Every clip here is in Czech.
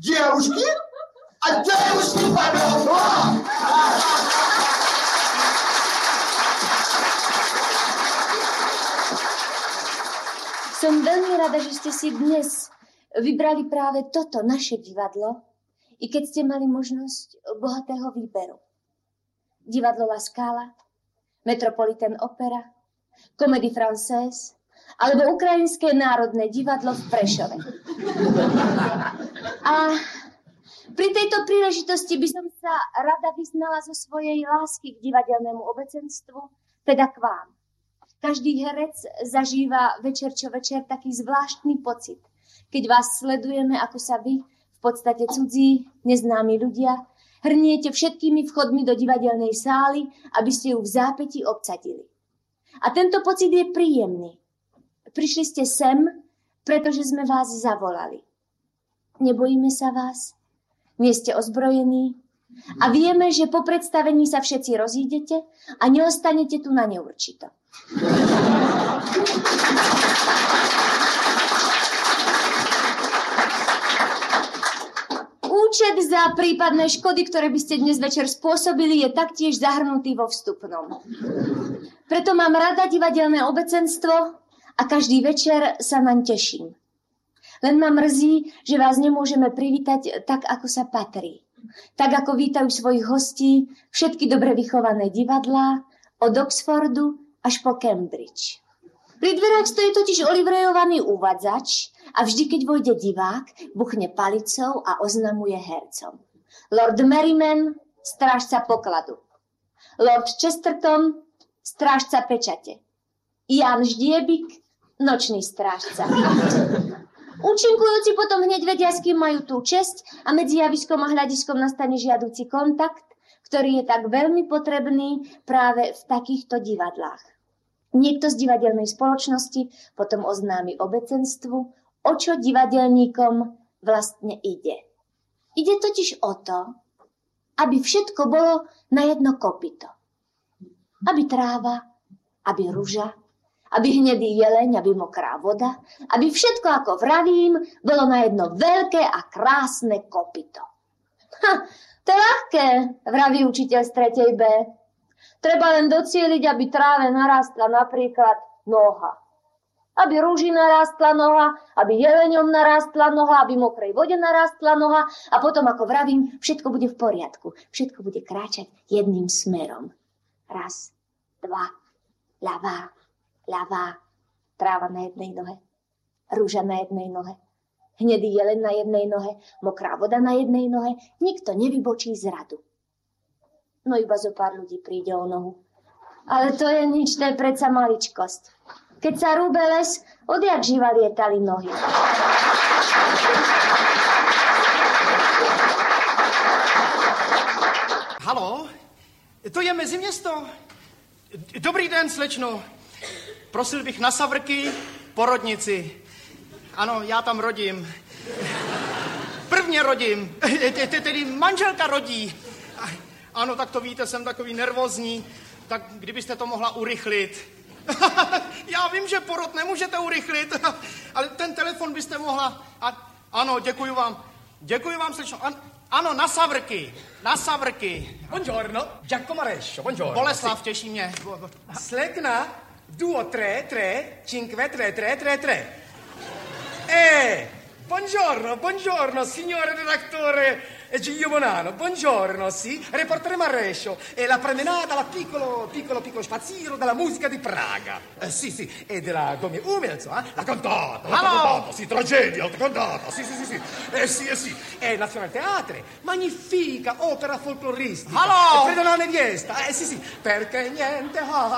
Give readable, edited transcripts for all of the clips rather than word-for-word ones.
Děvčky? A děvčky, pardon! Som veľmi rada, že ste si dnes vybrali práve toto naše divadlo, i keď ste mali možnosť bohatého výberu. Divadlo La Scala, Metropolitan Opera, Comédie Française alebo Ukrajinské národné divadlo v Prešove. A pri tejto príležitosti by som sa rada vyznala zo svojej lásky k divadelnému obecenstvu, teda k vám. Každý herec zažíva večer čo večer taký zvláštny pocit, keď vás sledujeme, ako sa vy, v podstate cudzí, neznámi ľudia, hrniete všetkými vchodmi do divadelnej sály, aby ste ju v zápäti obsadili. A tento pocit je príjemný. Prišli ste sem, pretože sme vás zavolali. Nebojíme sa vás, nie ste ozbrojení a vieme, že po predstavení sa všetci rozídete a neostanete tu na neurčito. Účet za prípadné škody, ktoré by ste dnes večer spôsobili, je taktiež zahrnutý vo vstupnom. Preto mám rada divadelné obecenstvo a každý večer sa naň teším. Len ma mrzí, že vás nemôžeme privítať tak, ako sa patrí. Tak, ako vítajú svojich hostí všetky dobre vychované divadlá od Oxfordu až po Cambridge. Pri dverách stojí totiž olivrejovaný uvádzač a vždy, keď vojde divák, buchne palicou a oznamuje hercom. Lord Merriman, strážca pokladu. Lord Chesterton, strážca pečate. Jan Ždiebik, nočný strážca. Účinkujúci potom hneď vedia, s kým majú tú česť a medzi javiskom a hľadiskom nastane žiaduci kontakt, ktorý je tak veľmi potrebný práve v takýchto divadlách. Niekto z divadelnej spoločnosti potom oznámi obecenstvu, o čo divadelníkom vlastne ide. Ide totiž o to, aby všetko bolo na jedno kopyto. Aby tráva, aby ruža, aby hnedý jeleň, aby mokrá voda, aby všetko, ako vravím, bolo na jedno veľké a krásne kopyto. To je ľahké, vraví učiteľ z 3. B. Treba len docieliť, aby tráve narastla napríklad noha. Aby rúži narastla noha, aby jeleňom narastla noha, aby mokrej vode narastla noha a potom, ako vravím, všetko bude v poriadku. Všetko bude kráčať jedným smerom. Raz, dva, ľavá, ľavá, tráva na jednej nohe, rúža na jednej nohe, hnedý jeleň na jednej nohe, mokrá voda na jednej nohe, nikto nevybočí z radu. No iba zo pár ľudí príde o nohu. Ale to je nič, to je predsa maličkosť. Keď sa rúbe les, odjak živa lietali nohy. Haló, to je Meziměsto. Dobrý den, slečno. Prosil bych na Savrky, porodnici. Ano, já tam rodím. Prvně rodím, tedy manželka rodí. Ano, tak to víte, jsem takový nervózní, tak kdybyste to mohla urychlit. Já vím, že porod nemůžete urychlit, ale ten telefon byste mohla... Ano, děkuji vám, slečno. Ano, na Savrky, na Savrky. Buongiorno, Giacomo Rescio, buongiorno. Boleslav, těší mě. Slekna, 2, 3, 3, 5, 3, 3, 3, 3. Buongiorno, signore redattore Giglio Bonano, buongiorno, sì, reporteremo a Rescio, e la promenada, la piccolo spazzino della musica di Praga, sì, e della Domi Umelzo, la cantata, sì, tragedia, la cantata, sì, sì, e Nazionale Teatre, magnifica opera folcloristica, Hello! Credo la neviesta, sì, perché niente,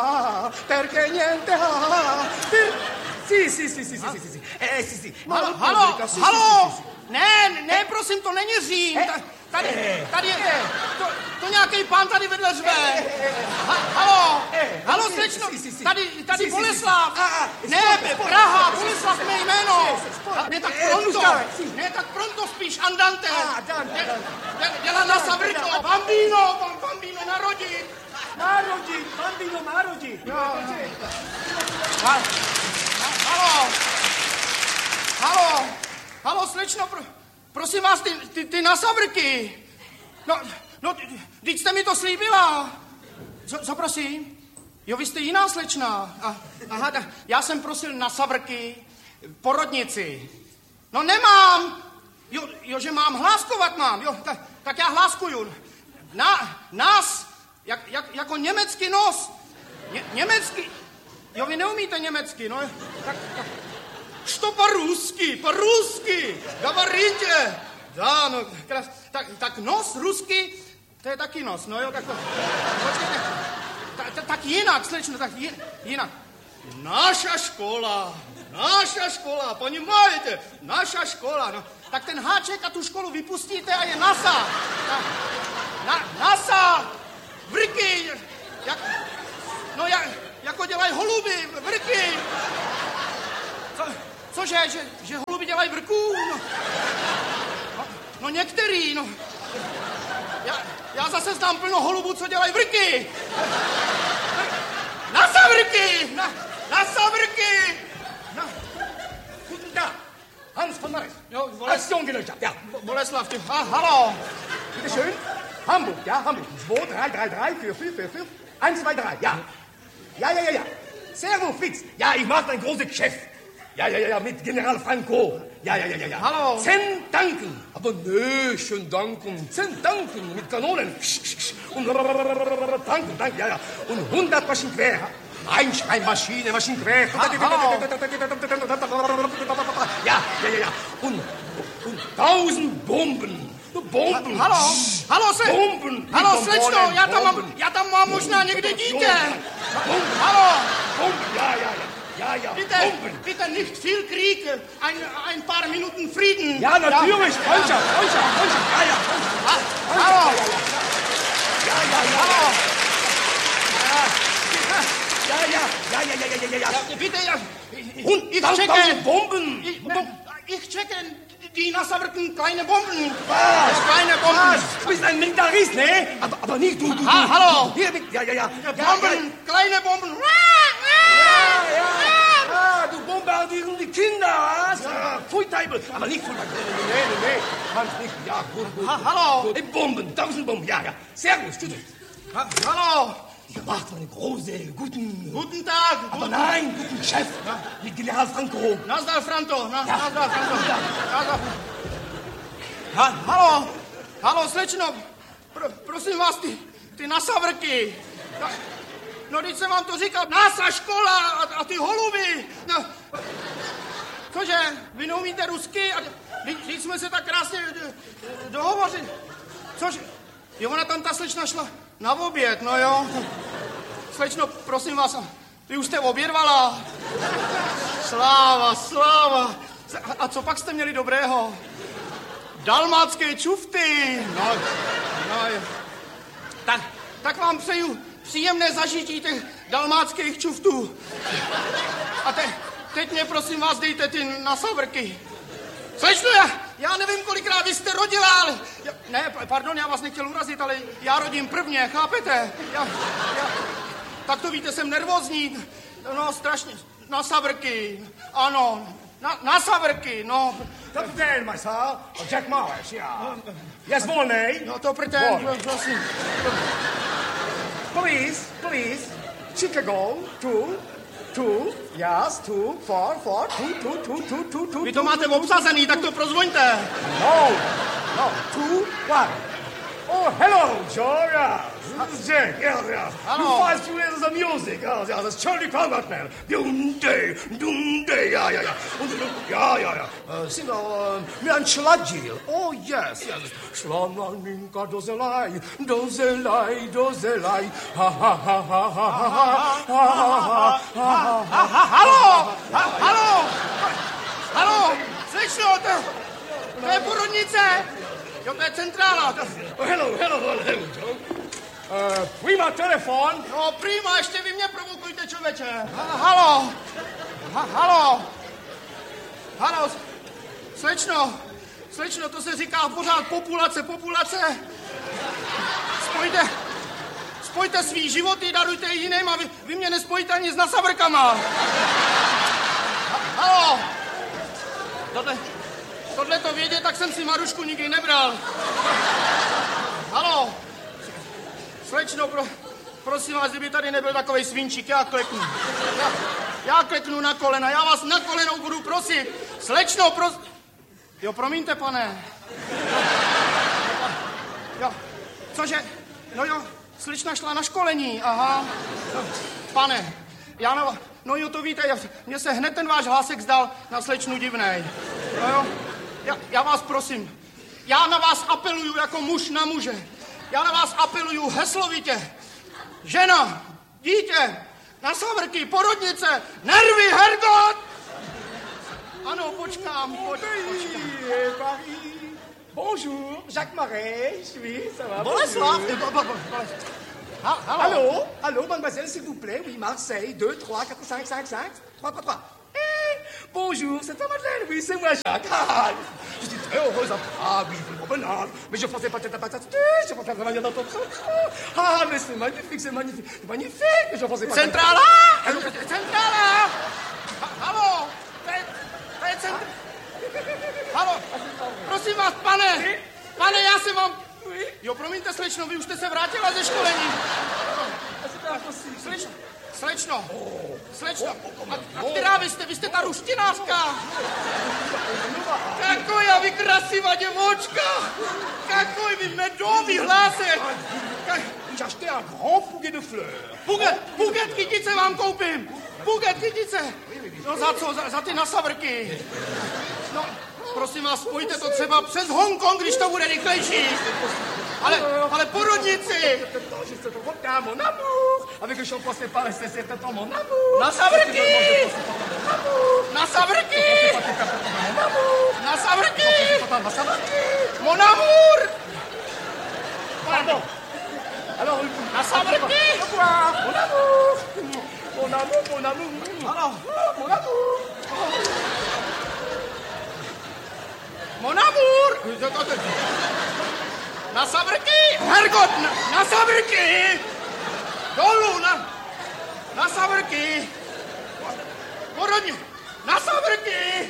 sì, sì. Halo! Ne, prosím, to není Řím. Tady je, to nějaký pán tady vedle řve. Halo, slečno, tady Boleslav. Ne, Praha, Boleslav mé jméno. Ne tak pronto, spíš andante. Dělá na Savrko. Bambino, narodit. Bambino, narodit. Halo, slečno, prosím vás, ty nasavrky. No, teď jste mi to slíbila. Co prosím? Jo, vy jste jiná slečna. Aha, já jsem prosil nasavrky, porodnici. No nemám. Jo, že mám hláskovat mám. Jo, tak já hláskuju. Nás, jako německý nos. Německý. Jo, vy neumíte německy, no. Что по-русски, говорите. Да, no, tak nos rusky, to je taky nos, no jo, tak počkejte, tak jinak, slečno, tak jinak. Naša škola, ponímajte, naša škola, no. Tak ten háček a tu školu vypustíte a je NASA. NASA, vrky, jako dělají holuby, vrky. Cože, že holuby dělají vrků? No některý, no. Já zase znám plno holubů, co dělají vrky. NASA vrky! Guten Tag, Hans von Maris. Jo, Aktionsgesellschaft, ja. Boleslav, hallo. Bitte schön. Hamburg, ja, Hamburg. 2, 3, 3, 3, 4, 4, 4, 4. 1, 2, 3, ja. Ja. Servo, Fritz. Ja, ich mache ein großes Geschäft. Ja, mit General Franco. Ja. Hallo. 10 Danken. Aber nö, schön danken. 10 Danken mit Kanonen. Und Danken, ja. Und 100 Maschinengewehr. Einschreibmaschine, Maschinengewehr. Ja. Und 1000 Bomben. Bomben. Hallo, Bomben. Hallo, slečno, já tam mám možná někde dítě. Hallo. Bomben, ja. Bitte nicht viel Krieg, ein paar Minuten Frieden. Ja, natürlich, Freundschaft, ja. Hallo. Ja. Bitte, Und ich checke Bomben. Ich checke die Nassavrken kleine Bomben. Was? Kleine Bomben. Du bist ein Militarist, ne? Aber nicht du. Hallo. Hier, ja. Bomben, kleine Bomben. Ja, du bombardierst die Kinder, was? Ja, Pfui Teufel. Aber nicht von der Nee. Hans nicht. Ja, gut. Hallo. Bomben, 1000 Bomben, ja. Servus, tschüss. Hallo. Ihr macht eine große, Guten Tag. Aber nein, guten Chef. Mit General Franco. Nazdar, Franco. Nazdar, Franco. Ja. Hallo, slečno. Prosím vás, ty nasavrky. No, teď jsem vám to říkal. NASA škola a ty holuby. No. Cože, vy neumíte rusky? Teď jsme se tak krásně dohovořili. Cože? Jo, ona tam ta slečna šla na oběd, no jo. Slečno, prosím vás, vy už jste obědvala. Sláva. A co pak jste měli dobrého? Dalmátské čufty. No. Tak vám přeju příjemné zažití těch dalmátských čuftů. A teď mě, prosím vás, dejte ty nasavrky. Slečno, já nevím, kolikrát vy jste rodila, ale... Pardon, já vás nechtěl urazit, ale já rodím prvně, chápete? Tak to víte, jsem nervózní. No, strašně. Nasavrky, ano. Nasavrky, no. Kapitän, Majsar. Jack Mowers, ja. Yes, volnej. No to pretend, prosím. Please. Chicago, 2, yes, 2, 4, 2. Vy to máte obsazený, tak to prozvoňte. No, 2, 1. Oh, hello, Joe, yeah. This is Jack, yeah. Hello. You 5 few years of music, yeah, that's Charlie Palmerton. Doomday, yeah. Ja. Singer, Mian Schlagil. Oh, yes. Schlamaninka dozelai. Haló, slečno, to je porodnice. Jo, to je centrála. Hello, Joe. Prima telefon. No, prima, ještě vy mě provokujte, člověče. Haló, slečno, to se říká pořád populace. Spojte svý životy, darujte je jiným a vy mě nespojíte ani s nasavrkama. Haló. tohleto vědět, tak jsem si Marušku nikdy nebral. Haló, slečno, prosím vás, kdyby tady nebyl takovej svinčík, já kleknu. Já kleknu na kolena, já vás na kolenou budu prosit. Slečno, Jo, promiňte, pane. Jo, cože? No jo, slečna šla na školení, aha. Pane, no jo, to víte, mně se hned ten váš hlásek zdal na slečnu divnej. No jo, já vás prosím, já na vás apeluju jako muž na muže. Já na vás apeluju heslovitě. Žena, dítě, na savrky, porodnice, nervy, Hergot! Ano, počkám. Bonjour, Jacques Marais, oui, ça va. Boleslav, Allô, mademoiselle, s'il vous plaît, oui, Marseille, 2, 3, 4, 5, 5, 5, 3, 3, 3. Bonjour, c'est ta Madeleine, oui, c'est moi, Jacques. Je suis très heureuse. Oui, c'est une promenade. Mais je pensais pas que t'étais pas je pensais vraiment dans ton train. Mais c'est magnifique, c'est magnifique. Je pensais pas. Centrála! Centrála! Haló! To je centrála. Haló! Prosím vás, pane, já se mám... Jo, promiňte, slečno, vy už jste se vrátila ze školení. Slečno, a která vy jste ta ruštinářka? Kakoja vy krasivá děvočka, kakoj vy medový hlásek. J'ai acheté un grand bouquet de fleurs. Buket kytice vám koupím, buket kytice. No za co, za ty nasavrky. No, prosím vás, spojte to třeba přes Hongkong, když to bude rychlejší. Ale porodnici! Je te reprends mon amour! Avec le shampoing, c'est pas c'est mon amour! Na savrky! Na savrky! Na savrky! Mon amour! Pardon! Alors, na savrky! Mon amour! Mon amour, mon amour! Ano, mon amour! Mon amour! Na savrky! Hergot! Na savrky! Dolů! Na savrky! Porodně! Na savrky!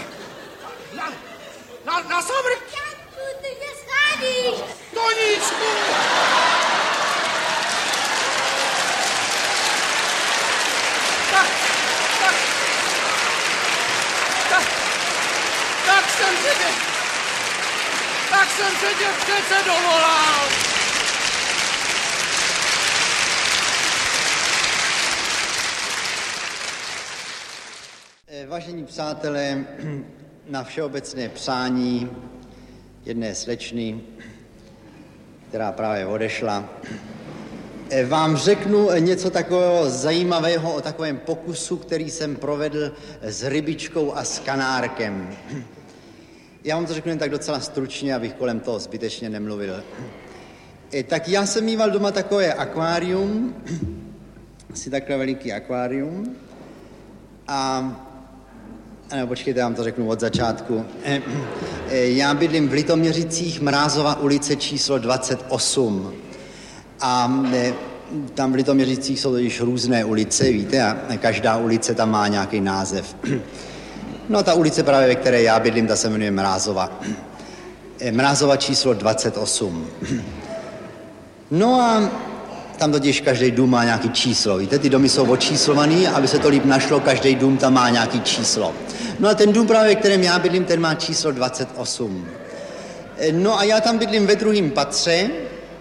Na savrky! Janku, ty mě schádíš! Toníčku! Tak jsem se tě přece dovolal. Vážení přátelé, na všeobecné přání jedné slečny, která právě odešla, vám řeknu něco takového zajímavého o takovém pokusu, který jsem provedl s rybičkou a s kanárkem. Já vám to řeknu jen tak docela stručně, abych kolem toho zbytečně nemluvil. Tak já jsem mýval doma takové akvárium, asi takhle veliký akvárium. Počkejte, já vám to řeknu od začátku. Já bydlím v Litoměřicích, Mrázova ulice číslo 28. A tam v Litoměřicích jsou totiž různé ulice, víte, a každá ulice tam má nějaký název. No ta ulice právě, ve které já bydlím, ta se jmenuje Mrázova. Mrázova číslo 28. No a tam totiž každý dům má nějaký číslo, víte, ty domy jsou očíslovaný, aby se to líp našlo, každý dům tam má nějaký číslo. No a ten dům právě, ve kterém já bydlím, ten má číslo 28. No a já tam bydlím ve druhém patře,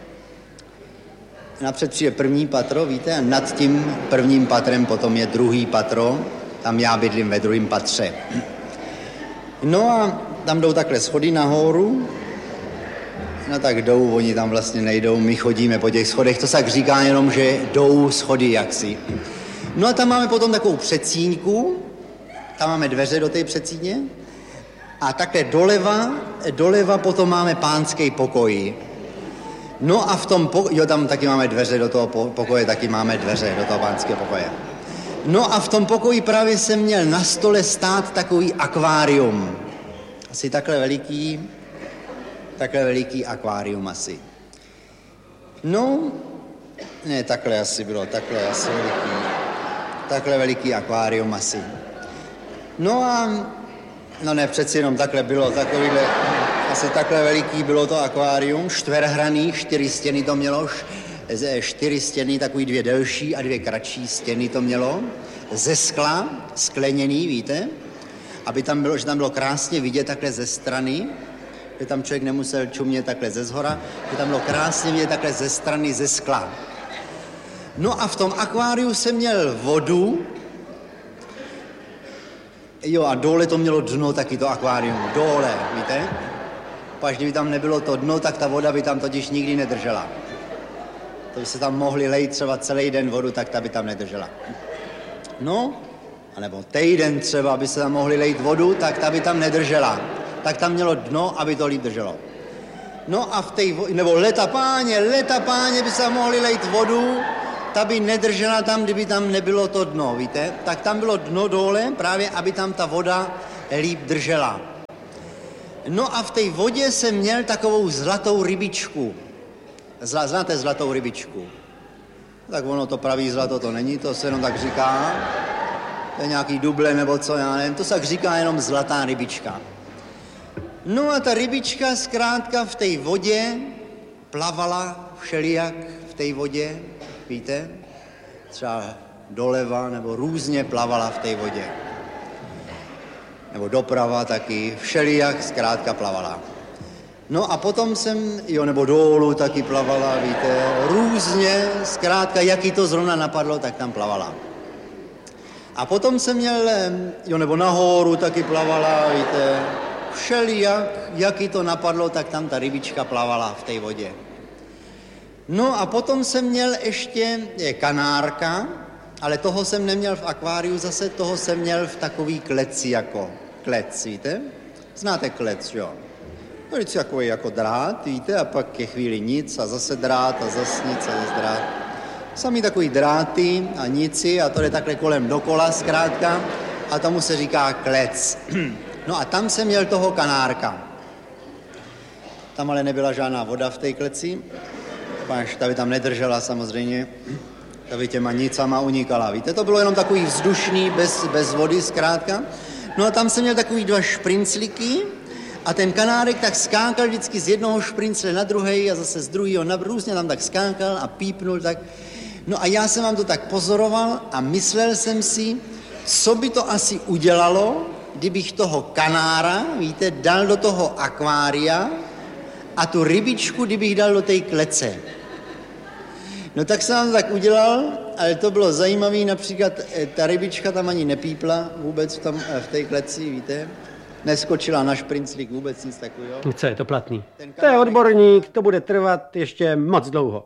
napřed přijde první patro, víte, a nad tím prvním patrem potom je druhý patro, tam já bydlím ve druhém patře. No a tam jdou takhle schody nahoru, no tak jdou, oni tam vlastně nejdou, my chodíme po těch schodech, to se tak říká jenom, že jdou schody jaksi. No a tam máme potom takovou předsíňku, tam máme dveře do té předsíně a takhle doleva potom máme pánský pokoj. No a v tom tam taky máme dveře do toho pokoje, taky máme dveře do toho pánského pokoje. No a v tom pokoji právě jsem měl na stole stát takový akvárium. Asi takhle veliký akvárium asi. No, ne, takhle asi takhle veliký akvárium asi. No a No ne, přeci jenom takhle bylo, takovýhle, asi takhle veliký bylo to akvárium, čtverhraný, 4 stěny to mělo, 4 stěny, takový 2 delší a 2 kratší stěny to mělo, ze skla, skleněný, víte, aby tam bylo, že tam bylo krásně vidět takhle ze strany, že tam člověk nemusel čumět takhle ze zhora, že tam bylo krásně vidět takhle ze strany, ze skla. No a v tom akváriu jsem měl vodu, jo, a dole to mělo dno, taky to akvárium, dole, víte? Až kdyby tam nebylo to dno, tak ta voda by tam totiž nikdy nedržela. To by se tam mohli lejt třeba celý den vodu, tak ta by tam nedržela. No, anebo týden třeba by se tam mohli lejt vodu, tak ta by tam nedržela. Tak tam mělo dno, aby to líp drželo. No a v té nebo leta páně by se tam mohli lejt vodu, ta by nedržela tam, kdyby tam nebylo to dno, víte? Tak tam bylo dno dole, právě aby tam ta voda líp držela. No a v té vodě jsem měl takovou zlatou rybičku. Znáte zlatou rybičku? Tak ono to pravý zlato to není, to se jenom tak říká. To je nějaký duble nebo co, já nevím, to se tak říká jenom zlatá rybička. No a ta rybička zkrátka v té vodě plavala všelijak v té vodě, víte? Třeba doleva nebo různě plavala v té vodě. Nebo doprava taky, všelijak zkrátka plavala. No a potom jsem, nebo dolů taky plavala, víte, různě, zkrátka, jaký to zrovna napadlo, tak tam plavala. A potom jsem měl, nebo nahoru taky plavala, víte, všelijak, jaký to napadlo, tak tam ta rybička plavala v té vodě. No a potom jsem měl ještě kanárka, ale toho jsem neměl v akváriu zase, toho jsem měl v takový kleci jako klec, víte? Znáte klec, jo? To je takový jako drát, víte, a pak je chvíli nic a zase drát a zase nic a zase drát. Samý takový dráty a nici a to je takhle kolem dokola zkrátka a tomu se říká klec. No a tam jsem měl toho kanárka. Tam ale nebyla žádná voda v té kleci, až ta by tam nedržela samozřejmě, ta by těma nicama unikala. Víte, to bylo jenom takový vzdušný, bez vody zkrátka. No a tam jsem měl takový 2 šprincliky a ten kanárek tak skákal vždycky z jednoho šprincle na druhej a zase z druhého na různě tam tak skákal a pípnul tak. No a já jsem vám to tak pozoroval a myslel jsem si, co by to asi udělalo, kdybych toho kanára, víte, dal do toho akvária a tu rybičku, kdybych dal do té klece. No tak jsem vám tak udělal, ale to bylo zajímavé, například ta rybička tam ani nepípla vůbec v té kleci, víte, neskočila na šprinclík, vůbec nic takového. Co je to platný? To je odborník, to bude trvat ještě moc dlouho.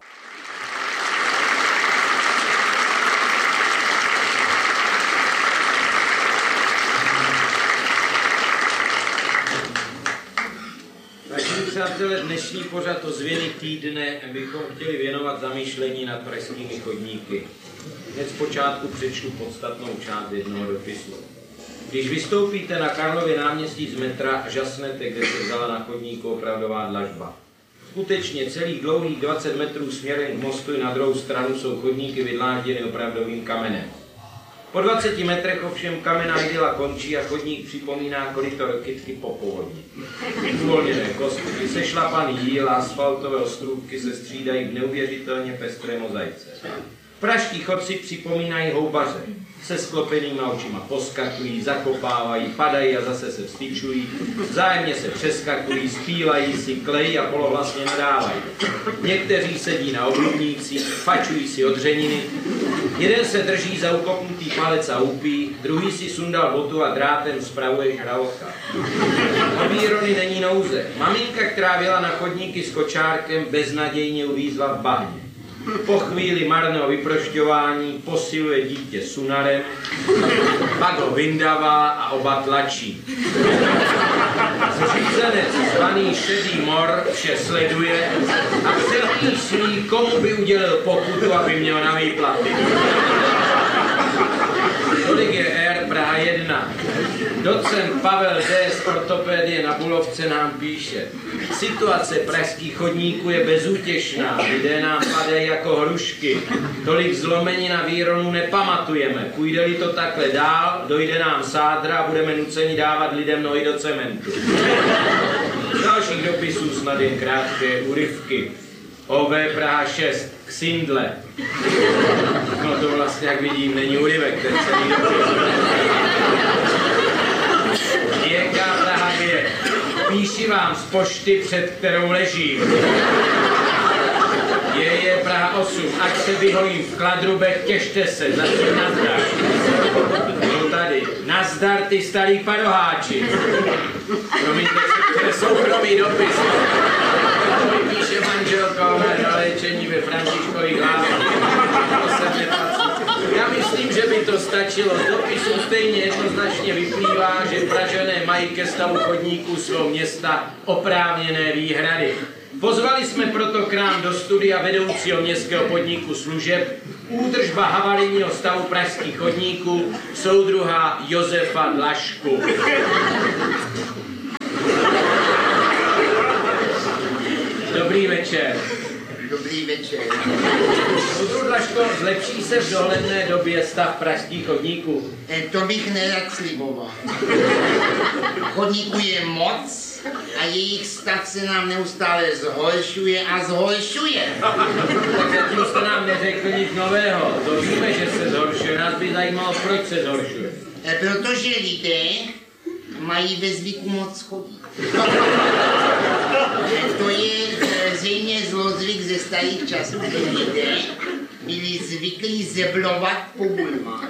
Přátelé, dnešní pořad ozvěny týdne bychom chtěli věnovat zamýšlení nad pražskými chodníky. Hned zpočátku přečtu podstatnou část jednoho dopisu. Když vystoupíte na Karlově náměstí z metra, žasnete, kde se vzala na chodníku opravdová dlažba. Skutečně celých dlouhých 20 metrů směrem k mostu i na druhou stranu jsou chodníky vydlážděny opravdovým kamenem. Po 20 metrech ovšem kamenná idyla končí a chodník připomíná koryto kytky po povodni. Uvolněné kostky, sešlapaný jíl a asfaltové ostrůvky se střídají v neuvěřitelně pestré mozaice. Pražští chodci připomínají houbaře. Se sklopenýma očima poskakují, zakopávají, padají a zase se vstyčují, vzájemně se přeskakují, spílají si, klejí a polohlasně nadávají. Někteří sedí na obludnících, fačují si od řeniny, jeden se drží za ukopnutý palec a úpí, druhý si sundal botu a drátem spravuje žraloka. O výrony není nouze. Maminka, která byla na chodníky s kočárkem, beznadějně uvízla v bahně. Po chvíli marného vyprošťování posiluje dítě sunarem, pak ho vyndává a oba tlačí. Zřízenec zvaný Šedý mor vše sleduje a přemýšlí, komu by udělil pokutu, aby měl na výplaty. Tolik je Praha Praha 1. Docent Pavel D. z ortopédie na Bulovce nám píše: situace pražských chodníků je bezútěšná, lidé nám padají jako hrušky, tolik zlomení na výronu nepamatujeme. Půjde-li to takhle dál, dojde nám sádra a budeme nuceni dávat lidem nohy do cementu. Z dalších dopisů snad jen krátké úryvky. OB Praha 6, k Sindle. No to vlastně, jak vidím, není úryvek, ten celý dopis. JK Praha 2, píši vám z pošty, před kterou ležím. Je Praha 8, ať se vyhojím v Kladrubech, těšte se, zatím nazdar. No tady, nazdar ty starý paroháči. Promiňte, to je soukromý dopis. To mi píše manželka na léčení ve Františkových Lázních. To se nepatří. Já myslím, že by to stačilo. Z dopisu stejně jednoznačně vyplývá, že Pražané mají ke stavu chodníků svého města oprávněné výhrady. Pozvali jsme proto k nám do studia vedoucího městského podniku služeb údržba havarijního stavu pražských chodníků, soudruha Josefa Dlašku. Dobrý večer. Dobrý večer. Soudruh Dlaško, zlepší se v dohledné době stav pražských chodníků? To bych nerad sliboval. Chodníků je moc a jejich stav se nám neustále zhoršuje a zhoršuje. Tak zatím jste nám neřekl nic nového. To víme, že se zhoršuje. Nás by zajímalo, proč se zhoršuje. Protože lidé mají ve zvyku moc chodit. To je zřejmě zlozvyk ze starých časů, kdy lidé byli zvyklí zeblovat po bulvách.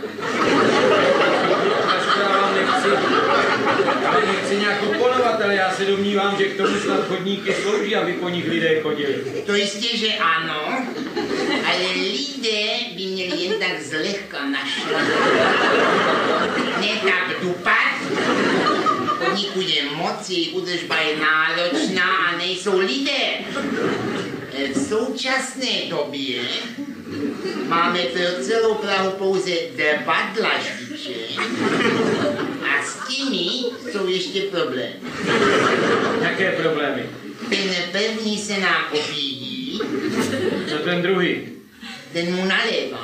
Já nechci nějak oponovat, ale já se domnívám, že k tomu snad chodníky slouží, aby po nich lidé chodili. To jistě, že ano, ale lidé by měli jen tak zlehka našlat. Ne tak dupat. Chodníků je moc, jejich údržba je náročná a nejsou lidé. V současné době máme pro celou Prahu pouze 2 dlaždiče a s těmi jsou ještě problémy. Jaké problémy? Ten první se nám objeví. Co ten druhý? Ten mu nalévá.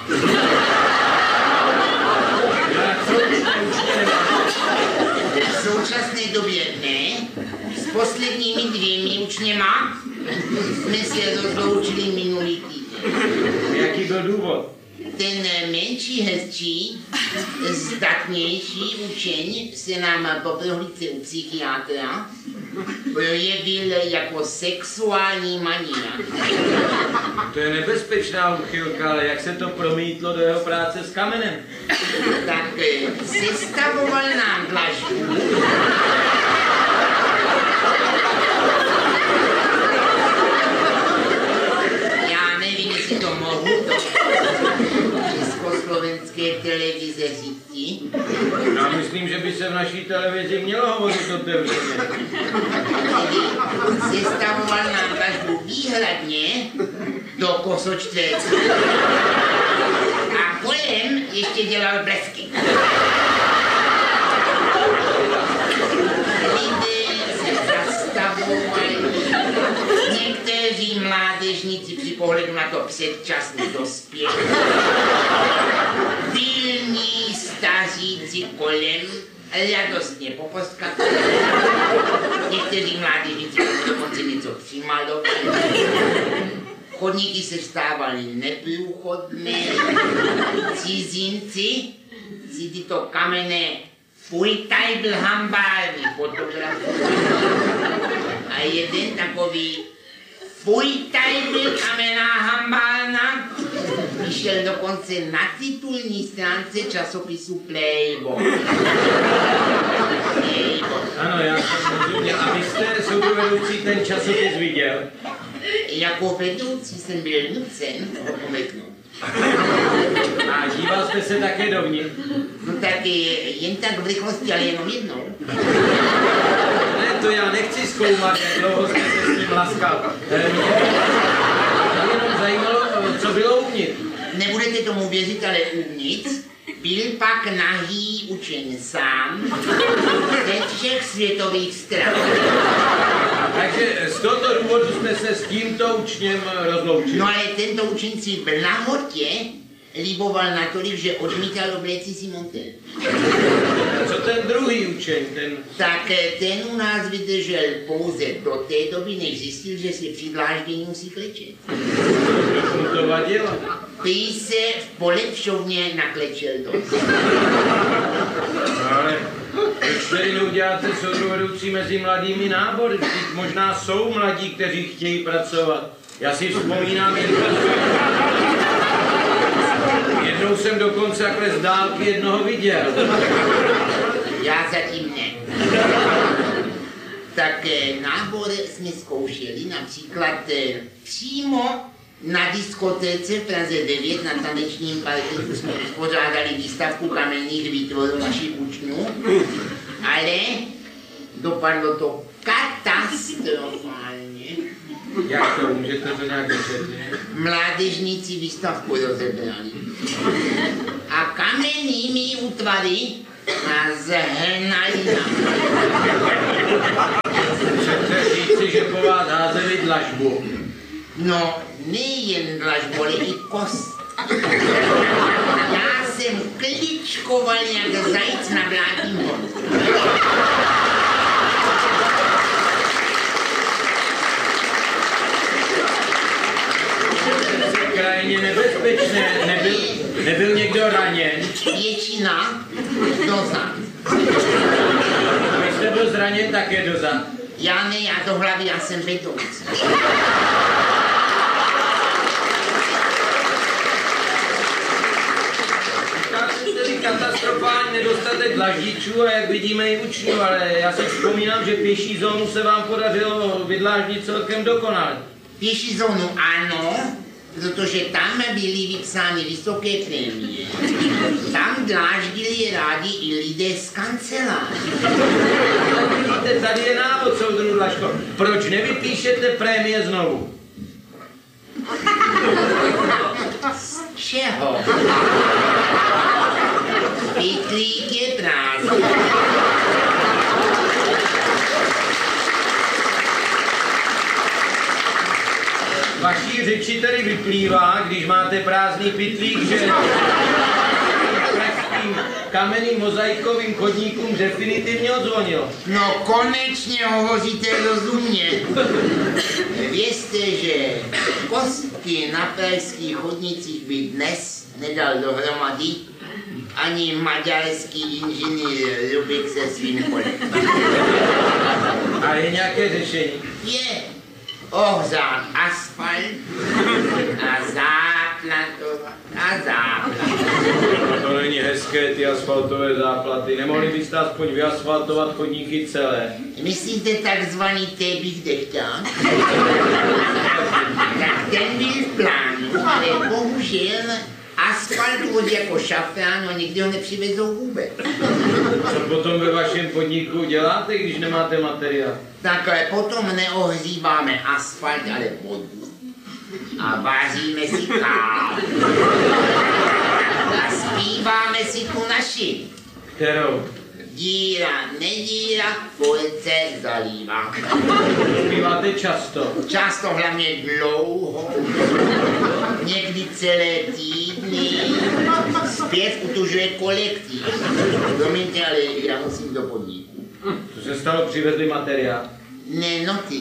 V současné době ne. S posledními 2 učněma jsme se rozloučili minulý týden. Jaký byl důvod? Ten menší, hezčí, zdatnější učeň se nám po prohlídce u psychiatra projevil jako sexuální mania. To je nebezpečná úchylka, ale jak se to promítlo do jeho práce s kamenem? Tak sestavoval nám dlažbu. Já nevím, jestli to mohu, to československé televize říci. Já myslím, že by se v naší televizi mělo hovořit otevřeně. Sestavoval nám dlažbu výhradně do kosočtverců. A kolem ještě dělal blesky. Lidé se zastavovali. Někteří mládežníci při pohledu na to předčasně dospěli. Pilní staříci kolem radostně poposkakali. Někteří mládežníci dokonce něco přimalovali. Chodníky se stávaly neprůchodné. Cizinci si tyto kamenné Fuitajblhambárny fotografovali. A jeden takový Fuitajbl kamenná hambárna vyšel dokonce na titulní stránce časopisu Playboy. Ano, já jsem rozuměl. A vy jste, souvedoucí, ten časopis viděl? Jako vedoucí jsem byl nucen ho pomeknout. A díval jste se také dovnitř? No tak jen tak v rychlosti, ale jenom jednou. Ne, to já nechci zkoumat, jak dlouho jste se s tím laskal. Mě jenom zajímalo, co bylo uvnitř. Nebudete tomu věřit, ale uvnitř Byl pak nahý učen sám ze všech světových stran. Takže z tohoto důvodu jsme se s tímto učněm rozloučili. No ale tento učen si v nahotě líboval natolik, že odmítal obléci si montel. Co ten druhý učeň, ten... Tak ten u nás vydržel pouze do té doby, než zjistil, že si při dláždění musí klečet. Mu to vadilo? Prý se v polepšovně naklečel dost. Ale proč tedy neuděláte soudruvedoucí mezi mladými nábory? Vždyť možná jsou mladí, kteří chtějí pracovat. Já si vzpomínám jednou jsem dokonce takhle z dálky jednoho viděl. Já zatím ne. Tak nábor jsme zkoušeli například přímo na diskotéce v Praze 9 na tanečním parketu jsme uspořádali výstavku kamenných výtvorů našich učňů, ale dopadlo to katastrofálně. Jak to? Můžete to nějak vysvětlit? Mládežníci výstavku rozebrali a kamennými útvary nás zhnali na. Chcete říci, že po vás házeli dlažbu? No, nejen dlažbu, ale i kost. Já jsem kličkoval jak zajíc na vládním horu. Krajně nebezpečné. Nebyl někdo raněn? Většina dozad. Vy jste byl zraněn také dozad. Já ne, já do hlavy, já jsem betonce. Tedy katastrofální nedostatek dlaždičů a jak vidíme i učňů, ale já si vzpomínám, že pěší zónu se vám podařilo vydláždit celkem dokonale. Pěší zónu ano, protože tam byly vypsány vysoké prémie. Tam dláždili rádi i lidé z kanceláře. Vidíte, tady je návod, soudruh Dlažko. Proč nevypíšete prémie znovu? Z čeho? Pytlík je prázdný. Vaší řeči tedy vyplývá, když máte prázdný pytlík, že pražským kamenným mozaikovým chodníkům definitivně odzvonilo. No konečně hovoříte rozumně. Vězte, že kostky na pražských chodnicích by dnes nedal dohromady ani maďarský inženýr Rubik se svým kolem. A je nějaké řešení? Je ohřát asfalt a záplatovat a záplatovat. To není hezké, ty asfaltové záplaty. Nemohli byste aspoň vyasfaltovat chodníky celé? Myslíte takzvaný tébich dechťák? Tak ten byl v plánu, ale bohužel asfalt vozí jako šafrán a nikdy ho nepřivezou vůbec. Co potom ve vašem podniku děláte, když nemáte materiál? Tak potom neohříváme asfalt, ale vodu. A vaříme si kávu. A zpíváme si tu naši. Kterou? Díra, nedíra, furt se zalívá. Zpíváte často? Často, hlavně dlouho. Někdy celé týdny. Zpěv utužuje kolektiv. Promiňte, ale já musím do podniku. Co se stalo, přivezli materiál? Ne, noty.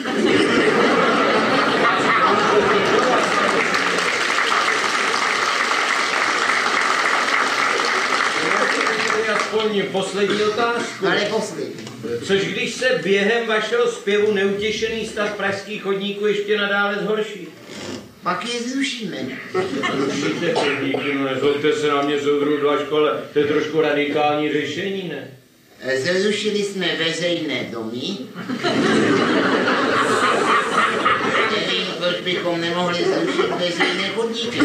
Aspoň poslední otázku. Ale poslední. Což když se během vašeho zpěvu neutěšený stav pražských chodníků ještě nadále zhorší? Pak je zrušíme. Zrušíte chodníky, no nezlobte se na mě, soudruh Dlažko, ale to je trošku radikální řešení, ne? Zrušili jsme veřejné domy. Nevím, proč bychom nemohli zrušit veřejné chodníky.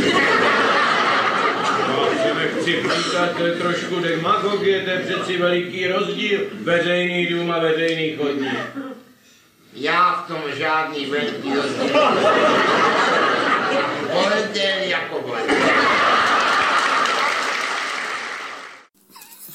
No, si nechci říkat, to je trošku demagogie, to je přeci veliký rozdíl. Veřejný dům a veřejný chodník. Já v tom žádný velký rozdíl. Bordel jako bordel.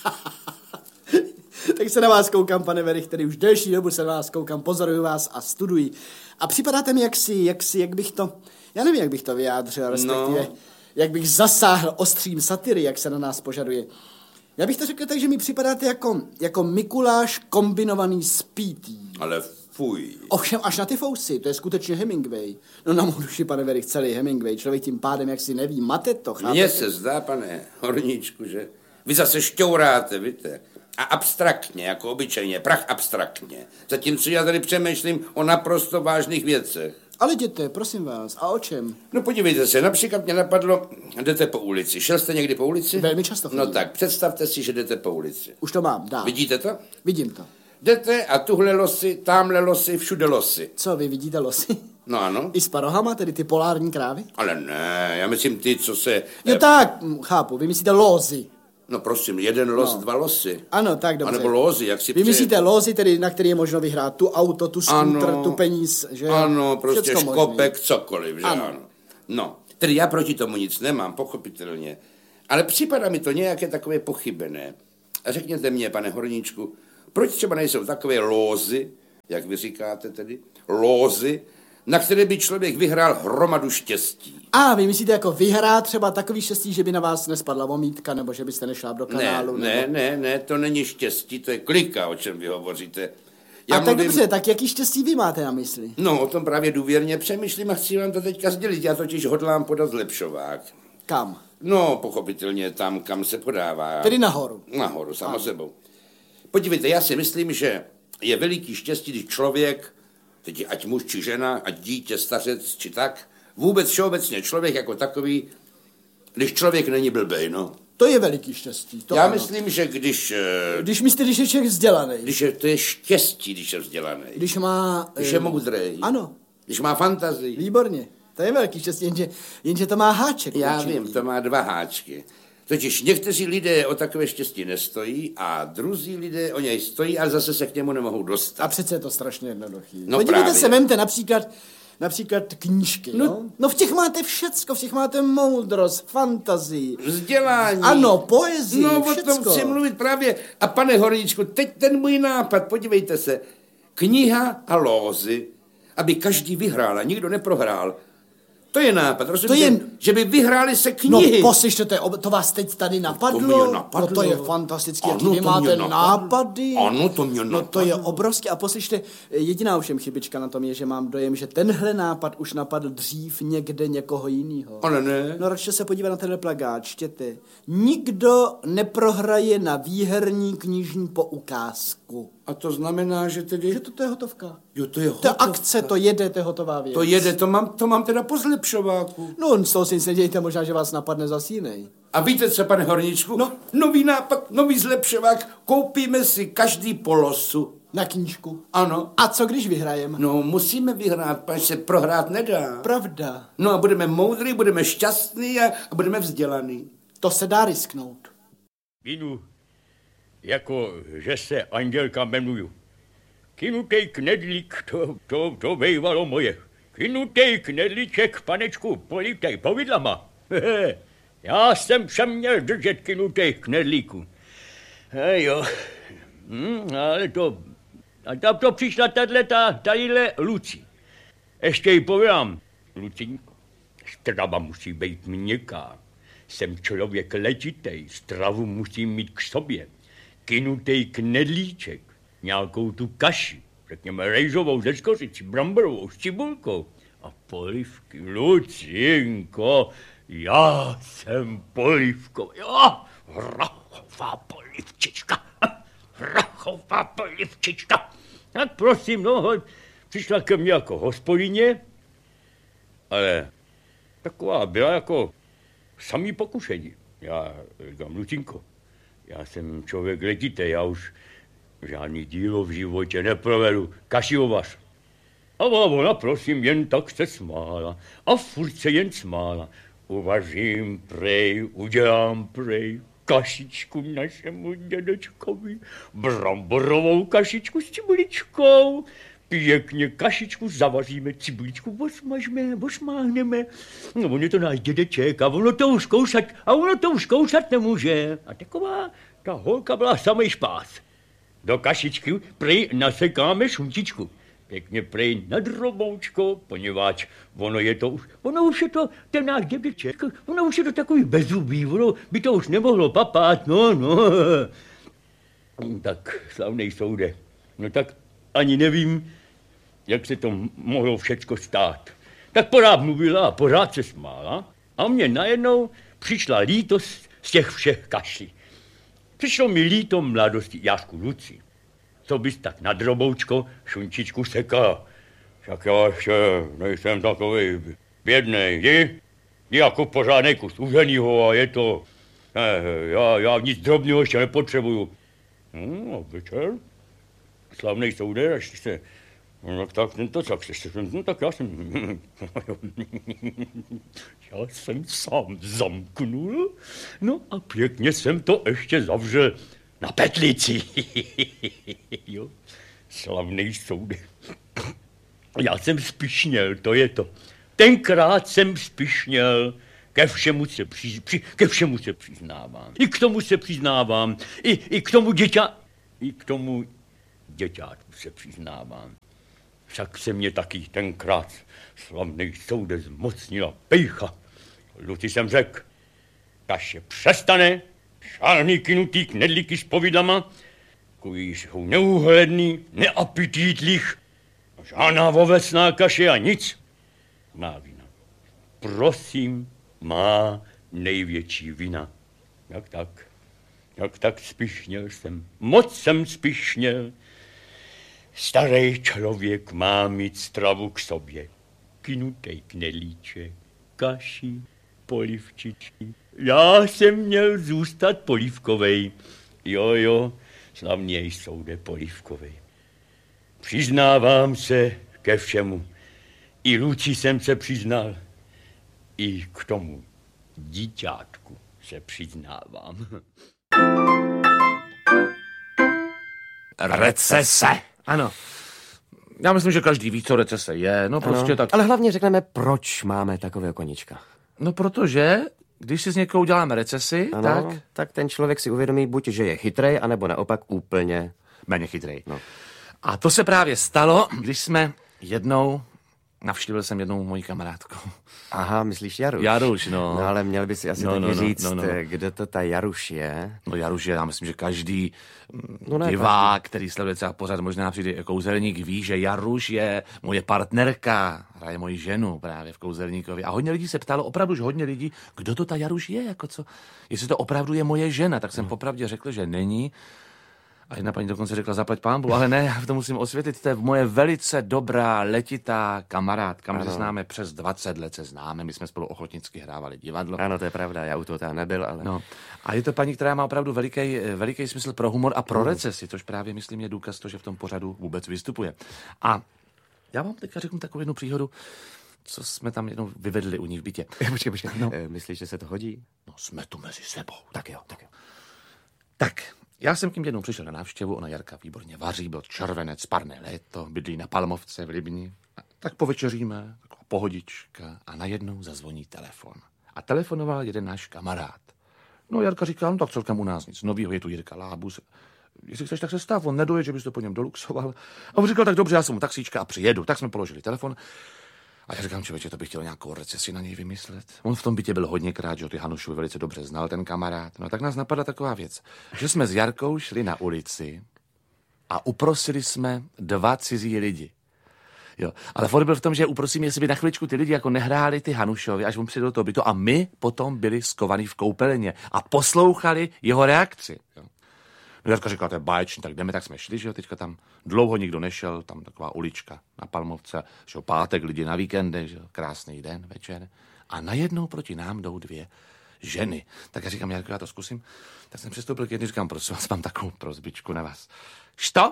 Tak se na vás koukám, pane Werich, který už delší dobu se na vás koukám, pozoruju vás a studuji. A připadáte mi jak bych to, já nevím, jak bych to vyjádřil, respektive, jak bych zasáhl ostřím satyry, jak se na nás požaduje. Já bych to řekl tak, že mi připadáte jako Mikuláš kombinovaný s P.T. Ale fuj. Ovšem až na ty fousy, to je skutečně Hemingway. No na mou duši, pane Werich, celý Hemingway. Člověk tím pádem, jak si neví, mate to, chápete? Mně se zdá, pane Horníčku, že vy zase šťouráte, víte. A abstraktně, jako obyčejně, prach abstraktně. Zatímco já tady přemýšlím o naprosto vážných věcech. Ale jděte, prosím vás, a o čem? No podívejte se, například mě napadlo, jdete po ulici. Šel jste někdy po ulici? Velmi často. No tak, představte si, že jdete po ulici. Už to mám, dá. Vidíte to? Vidím to. Jdete a tuhle losy, tamhle losy, všude losy. Co, vy vidíte losy? No ano. I s parohama, tedy ty polární krávy? Ale ne, já myslím ty, co se... Jo tak, chápu, vy myslíte lózy. No prosím, jeden los, dva losy. Ano, tak dobře. A nebo lózy, jak si vy myslíte lózy, tedy na který je možno vyhrát tu auto, tu skútr, tu peníz, že? Ano, prostě všecko škopek, možný. cokoliv, že ano. No, tedy já proti tomu nic nemám, pochopitelně. Ale připadá mi to nějaké takové pochybené. A řekněte mě, pane Horníčku, proč třeba nejsou takové lózy, jak vy říkáte tedy, lózy, na které by člověk vyhrál hromadu štěstí. A vy myslíte jako vyhrát třeba takový štěstí, že by na vás nespadla vomítka, nebo že byste nešla do kanálu? Ne, to není štěstí, to je klika, o čem vy hovoříte. Já tak dobře, tak jaký štěstí vy máte na mysli? No, o tom právě důvěrně přemýšlím a chci vám to teďka sdělit. Já totiž hodlám podat zlepšovák. Kam? No, pochopitelně tam, kam se podává. Tedy nahoru. Nahoru, samo sebou. Podívejte, já si myslím, že je veliký štěstí, když člověk, teď ať muž či žena, ať dítě, stařec či tak, vůbec všeobecně člověk jako takový, když člověk není blbej, no. To je veliký štěstí. To já ano. myslím, že když myslíte, když je člověk vzdělaný. To je štěstí, když je vzdělaný. Když má... Když je moudrej. Ano. Když má fantazii. Výborně. To je velký štěstí, jenže to má háček. Já vím, to má 2 háčky. Totiž někteří lidé o takové štěstí nestojí a druzí lidé o něj stojí, ale zase se k němu nemohou dostat. A přece je to strašně jednoduchý. No podívejte se, vemte například knížky, no v těch máte všecko, v těch máte moudrost, fantazii. Vzdělání. Ano, poezii, no, všecko. o tom chci mluvit právě. A pane Horníčku, teď ten můj nápad, podívejte se. Kniha a lózy, aby každý vyhrál a nikdo neprohrál. To je nápad, rozumíte? Že by vyhráli se knihy. No poslyšte, to vás teď tady napadlo? No to je fantastické, jaký vy máte nápady. Ano, to mě napadlo. No to je obrovské. A poslyšte, jediná ovšem chybička na tom je, že mám dojem, že tenhle nápad už napadl dřív někde někoho jiného. Ale ne. No radši se podívat na tenhle plakát, čtěte. Nikdo neprohraje na výherní knižní poukázku. A to znamená, že tedy... Že to je hotovka. Jo, to je hotovka. To akce, to jede, to je hotová věc. To jede, to mám teda po zlepšováku. No, z toho si nic nedějte, možná, že vás napadne zas jiný. A víte co, pane Horníčku? No. Nový nápad, nový zlepšovák, koupíme si každý po losu. Na knížku? Ano. A co když vyhrajeme? No, musíme vyhrát, protože se prohrát nedá. Pravda. No a budeme moudrý, budeme šťastný a budeme vzdělaný. To se dá risknout. Vinu, jako že se Andělka jmenuju. Kynutej knedlík, to bývalo moje. Kynutej knedlíček, panečku, politej povidlama. Já jsem všem měl držet kynutej knedlíku. Jo, ale to... A tam to přišla tadyhle Luci. Ještě jí povídám, Luci, strava musí být měkká. Jsem člověk letitej, stravu musím mít k sobě. Kynutej knedlíček, nějakou tu kaši, řekněme rejžovou ze skořicí, bramborovou s cibulkou a polivky. Lucinko, já jsem polivková, hrachová polivčička. Tak prosím, no, přišla ke mně jako hospodyně, ale taková byla jako samý pokušení. Já říkám, Lucinko, já jsem člověk letitej, já už žádný dílo v životě neprovedu, kaši uvař. A ona, prosím, jen tak se smála a furt se jen smála. Uvařím prej, udělám prej, kašičku našemu dědečkovi, bramborovou kašičku s cibuličkou, pěkně kašičku zavaříme, cibuličku osmáhneme. No on je to náš dědeček a ono to už kousat nemůže. A Ta holka byla samej špás. Do kašičky prej nasekáme šunčičku. Pěkně prej na droboučko, poněvadž ono už je to ten náš dědeček, ono už je to takový bezzubý, ono by to už nemohlo papát, no. Tak, slavnej soude, no tak ani nevím, jak se to mohlo všecko stát. Tak pořád mluvila a pořád se smála a mně najednou přišla lítost z těch všech kaší. Přišlo mi líto mladosti Jášku Luci. Co bys tak na droboučko šunčičku sekal? Však já ještě nejsem takovej bědnej, jdi jako pořádnej kus uženýho a je to... Já nic drobného ještě nepotřebuju. No, večer, slavnej soude, až se... Tak já jsem sám zamknul, no a pěkně jsem to ještě zavřel na petlici. Jo, slavnej soude. Já jsem spišněl, to je to. Tenkrát jsem spišněl, ke všemu se přiznávám. I k tomu se přiznávám, i k tomu děťátku se přiznávám. Však se mě taky tenkrát slavnej soude zmocnila pejcha. Luci jsem řekl, kaše přestane, žádný kynutý knedlíky s povidlama, takový jsou neúhledný, neapetitlich, žádná ovesná kaše a nic. Má vina. Prosím, má největší vina. Jak tak spišněl jsem, moc jsem spišněl. Starej člověk má mít stravu k sobě. Kynutej knedlíček, kaši, polivčičky. Já jsem měl zůstat polivkovej. Jo, slavněj soude polivkovej. Přiznávám se ke všemu. I Luci jsem se přiznal. I k tomu díťátku se přiznávám. Recese. Ano. Já myslím, že každý ví, co recese je. No prostě tak. Ale hlavně řekneme, proč máme takového koníčka. No protože, když si s někoho uděláme recesi, tak ten člověk si uvědomí buď, že je chytrej, anebo naopak úplně méně chytrej. No. A to se právě stalo, když jsme navštívil jsem jednou moji kamarádku. Aha, myslíš Jaruš? Jaruš, no. No ale měl by si asi taky říct, kdo to ta Jaruš je. No Jaruš je, já myslím, že každý divák, který sleduje třeba pořád, možná přijde kouzelník, ví, že Jaruš je moje partnerka, hraje moji ženu právě v Kouzelníkovi. A hodně lidí se ptalo, opravdu, že hodně lidí, kdo to ta Jaruš je, jako co? Jestli to opravdu je moje žena, tak jsem popravdě řekl, že není. A jedna paní dokonce řekla, zaplať pánbu, ale ne, já to musím osvětlit, to je moje velice dobrá, letitá kamarádka. My se známe přes 20 let, my jsme spolu ochotnicky hrávali divadlo. Ano, to je pravda, já u toho tam nebyl, ale... No. A je to paní, která má opravdu veliký smysl pro humor a pro recesi, což právě, myslím, je důkaz to, že v tom pořadu vůbec vystupuje. A já vám teďka řeknu takovou jednu příhodu, co jsme tam jednou vyvedli u ní v bytě. Počkej. No. Myslíš, že se to hodí? No, jsme tu mezi sebou. Tak jo. Tak, já jsem k ním jednou přišel na návštěvu, ona Jarka výborně vaří, byl červenec, parné léto, bydlí na Palmovce v Libni. Tak povečeříme, taková pohodička a najednou zazvoní telefon. A telefonoval jeden náš kamarád. No Jarka říkal, no tak celkem u nás nic novýho, je tu Jirka Lábus. Jestli chceš, tak se stav, on nedoje, že bys to po něm doluxoval. A on říkal, tak dobře, já jsem mu taxíčka a přijedu. Tak jsme položili telefon. A já říkám, člověče, to bych chtěl nějakou recesi na něj vymyslet. On v tom bytě byl hodněkrát, že ty Hanušovi velice dobře znal, ten kamarád. No tak nás napadla taková věc, že jsme s Jarkou šli na ulici a uprosili jsme 2 cizí lidi. Jo, ale fakt byl v tom, že uprosím, jestli by na chviličku ty lidi jako nehráli ty Hanušovi, až on přijde do toho bytu a my potom byli skovaní v koupelně a poslouchali jeho reakci. Jo. No Jarka říkala, to je báječný, tak jdeme, tak jsme šli, že jo, teďka tam dlouho nikdo nešel, tam taková ulička na Palmovce, že jo, pátek, lidi na víkendech, že jo, krásný den, večer. A najednou proti nám jdou 2 ženy. Tak já říkám, Jarko, já to zkusím. Tak jsem přistoupil k jedné, říkám, prosím vás, mám takovou prosbičku na vás. Što?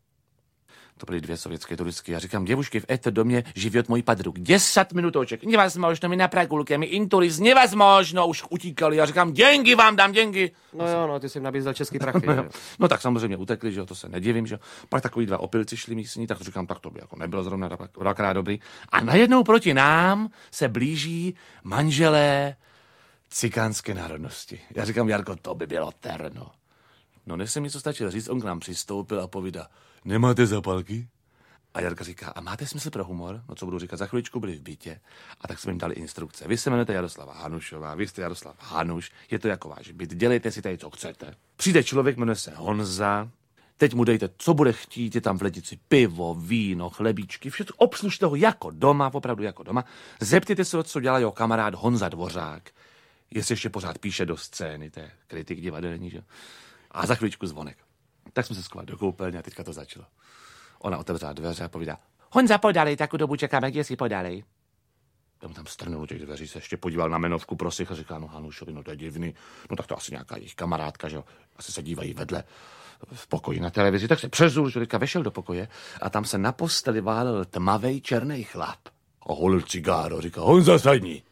To byly 2 sovětské turistky. Já říkám, děvušky, v éto domě živí od mojí padruk. 10 minutoček. Nevazmožno, mi na Pragu, mi inturis, nevazmožno, už utíkali. Já říkám, děnky vám dám, děnky. No, ty jsi jim nabízel český prachy. No tak samozřejmě utekli, že jo, to se nedivím, že jo. Pak takový 2 opilci šli místní, tak to říkám, tak to by jako nebylo zrovna dvakrát dobrý. A najednou proti nám se blíží manželé cikánské národnosti. Já říkám, Jarko, to by bylo terno. No než jsem něco stačil říct, on k nám přistoupil a povídá, nemáte zapalky? A Jarka říká, a máte smysl pro humor? No co budu říkat, za chviličku byli v bytě a tak jsme jim dali instrukce. Vy se jmenujete Jaroslava Hanušová, vy jste Jaroslav Hanuš, je to jako váš byt, dělejte si tady, co chcete. Přijde člověk, jmenuje se Honza, teď mu dejte, co bude chtít, je tam v lednici pivo, víno, chlebíčky, všechno, obslužte ho jako doma, opravdu jako doma. Zeptejte se, co dělá jeho kamarád Honza Dvořák, jestli ještě pořád píše do scény, to je kritik divadelní, že? A za chviličku zvonek. Tak jsme se schovali do koupelny a teďka to začalo. Ona otevřela dveře a povídá, Honza, podalej, takovou dobu čekáme, kde si podalej. Já mu tam strnul těch dveří, se ještě podíval na jmenovku prosich a říká, no Hanušovi, no to je divný, no tak to asi nějaká jejich kamarádka, že jo, asi se dívají vedle v pokoji na televizi, tak se přezul, že vešel do pokoje a tam se na posteli válel tmavej černý chlap. A holil cigáro, říká, Honza, sadni.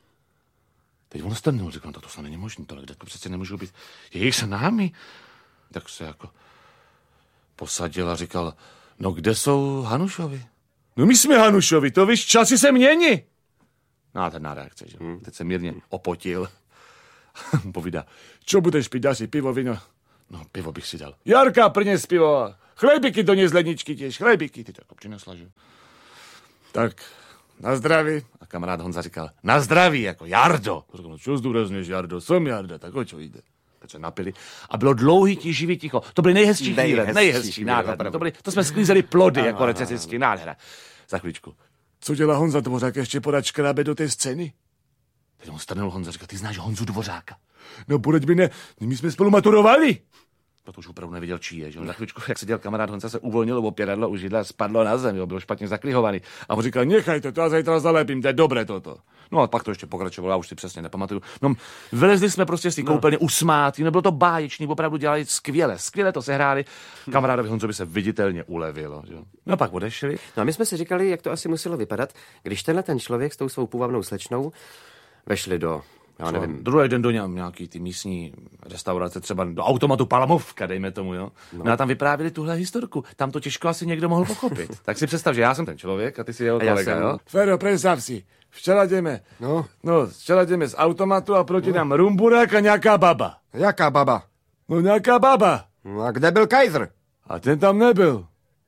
Teď on strnul, říká, no to snad není možné, tohle to přece nemůžou být jejich s námi. Tak se jako posadil a říkal, no kde jsou Hanušovi? No my jsme Hanušovi, to víš, časy se mění. No a ten na reakce, že? Teď se mírně opotil. Povídá, čo budeš pít, dáš si pivo, víno? No pivo bych si dal. Jarka, prines pivo. Chlebíky do něj z ledničky těž, chlebíky. Ty to jako přinesla, že? Tak, na zdraví. A kamarád Honza říkal, na zdraví, jako Jardo. Říkal, no čo zdůrazněš, Jardo, jsem Jarda, tak o čo jde? Tak se napili. A bylo dlouhý, tíživý ticho. To byly nejhezčí chvíle, nejhezčí, nádherné. To jsme sklízeli plody, jako recesicky, nádhera. Za chvíličku. Co dělá Honza Dvořák, ještě podat škrábe do té scény? Teď on strnul Honza, říká, ty znáš Honzu Dvořáka? No podeď mi ne, my jsme spolu maturovali. To už opravdu nevěděl, čí je, že? Za chvíličku, jak seděl kamarád Honza, se uvolnil opěradlo u židla, spadlo na zem, jo, bylo špatně zaklihovaný. A on říkal, nechajte to, já zajtra zalepím, to je dobré toto. No a pak to ještě pokračovalo, já už si přesně nepamatuju. No, vylezli jsme prostě z té koupelny usmátí, no bylo to báječný, opravdu dělali skvěle to sehráli. Kamarádovi Honzovi se viditelně ulevilo, jo. No a pak odešli. No a my jsme si říkali, jak to asi muselo vypadat, když tenhle ten člověk s tou svou půvabnou slečnou vešli do, já nevím. Druhý den do nějaký ty místní restaurace, třeba do automatu Palmovka, dejme tomu, jo. No a tam vyprávěli tuhle historku. Tam to těžko asi někdo mohl pochopit. Tak si představ, že já jsem ten člověk a ty si jeho kolega, jo. Fero, představ si. Včera jdeme. Včera jdeme z automatu a proti nám rumburák a nějaká baba. Jaká baba? No nějaká baba. No a kde byl Kaiser? A ten tam nebyl.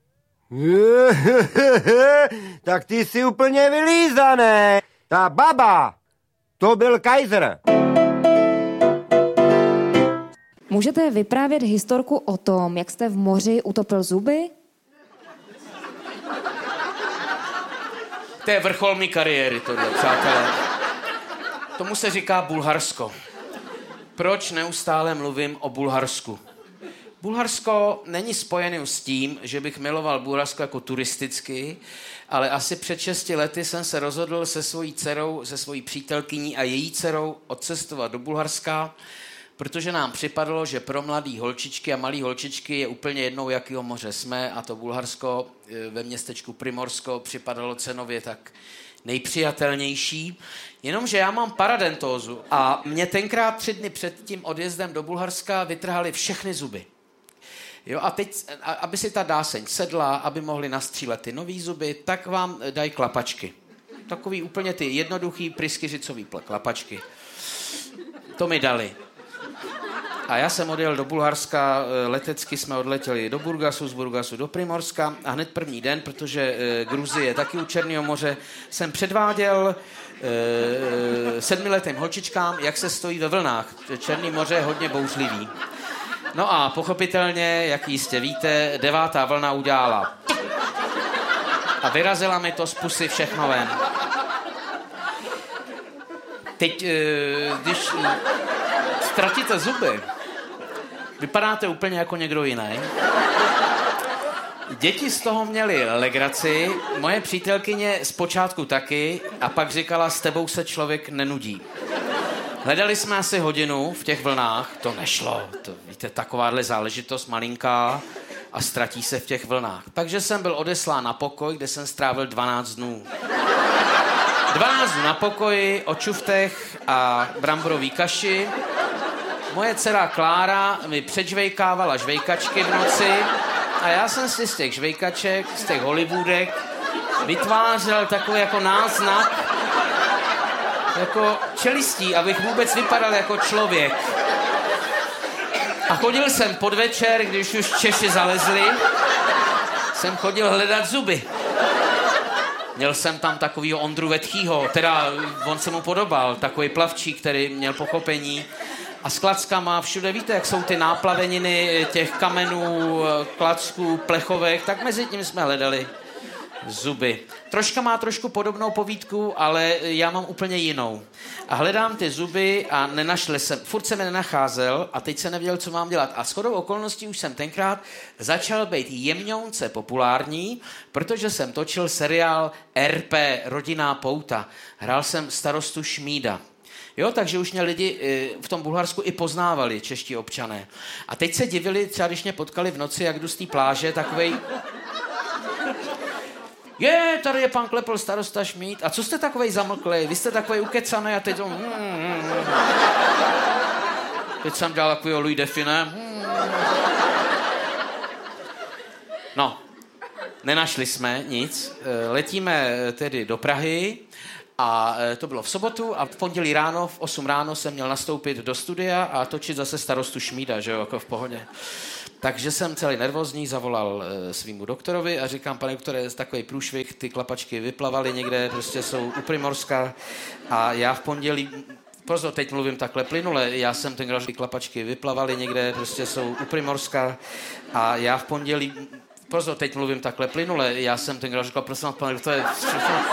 Tak ty jsi úplně vylízaný. Ta baba, to byl Kaiser. Můžete vyprávět historku o tom, jak jste v moři utopil zuby? To je vrchol mý kariéry, tohle, přátelé. Tomu se říká Bulharsko. Proč neustále mluvím o Bulharsku? Bulharsko není spojený s tím, že bych miloval Bulharsko jako turisticky, ale asi před 6 lety jsem se rozhodl se svojí dcerou, se svojí přítelkyní a její dcerou odcestovat do Bulharska, protože nám připadlo, že pro mladý holčičky a malý holčičky je úplně jednou, jakýho moře jsme, a to Bulharsko ve městečku Primorsko připadalo cenově tak nejpřijatelnější. Jenomže já mám paradentózu a mě tenkrát 3 dny před tím odjezdem do Bulharska vytrhali všechny zuby. Jo, a teď, aby si ta dáseň sedla, aby mohli nastřílet ty nový zuby, tak vám dají klapačky. Takový úplně ty jednoduchý pryskyřicový klapačky. To mi dali. A já jsem odjel do Bulharska, letecky jsme odletěli do Burgasu, z Burgasu do Primorska a hned první den, protože Gruzie je taky u Černého moře, jsem předváděl 7letým holčičkám, jak se stojí ve vlnách. Černý moře je hodně bouřlivý. No a pochopitelně, jak jistě víte, 9. vlna udělala a vyrazila mi to z pusy všechno ven. Teď, když ztratíte zuby, vypadáte úplně jako někdo jiný. Děti z toho měly legraci, moje přítelkyně zpočátku taky, a pak říkala, s tebou se člověk nenudí. Hledali jsme asi hodinu v těch vlnách, to nešlo, to víte, takováhle záležitost malinká a ztratí se v těch vlnách. Takže jsem byl odeslán na pokoj, kde jsem strávil 12 dnů. 12 dnů na pokoji, o čuftech a bramborový kaši. Moje dcera Klára mi předžvejkávala žvejkačky v noci a já jsem si z těch žvejkaček, z těch Hollywoodek vytvářel takový jako náznak jako čelistí, abych vůbec vypadal jako člověk. A chodil jsem podvečer, když už Češi zalezli, jsem chodil hledat zuby. Měl jsem tam takovýho Ondru Vetchýho, teda on se mu podobal, takový plavčík, který měl pochopení. A s klackama všude, víte, jak jsou ty náplaveniny těch kamenů, klacků, plechovek, tak mezi tím jsme hledali zuby. Troška má trošku podobnou povídku, ale já mám úplně jinou. A hledám ty zuby a nenašel jsem, furt jsem je nenacházel a teď jsem nevěděl, co mám dělat. A shodou okolností už jsem tenkrát začal být jemňounce populární, protože jsem točil seriál RP, Rodinná pouta. Hrál jsem starostu Šmída. Jo, takže už mě lidi v tom Bulharsku i poznávali, čeští občané. A teď se divili, třeba když mě potkali v noci, jak jdu z té pláže, takovej... Tady je pan Klepl, starosta Šmíd. A co jste takovej zamlklej? Vy jste takovej ukecaný a teď to... Teď jsem dělal takovýho Louis Define. No, nenašli jsme nic. Letíme tedy do Prahy a to bylo v sobotu a v pondělí ráno, v 8 ráno jsem měl nastoupit do studia a točit zase starostu Šmída, že jo, jako v pohodě. Takže jsem celý nervózní, zavolal svýmu doktorovi a říkám, pane doktore, takový průšvih, ty klapačky vyplavaly někde, prostě jsou u Primorska a já v pondělí, pozor, teď mluvím takhle plynule, já jsem ten ty klapačky vyplavaly někde, prostě jsou u Primorska a já v pondělí, pozor, teď mluvím takhle plynule, já jsem ten řekl, prosím vás, pane doktore,